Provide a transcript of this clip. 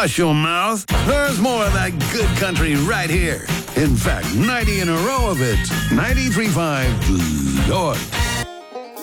Hush your mouth. There's more of that good country right here. In fact, 90 in a row of it. 93.5 Lloyd.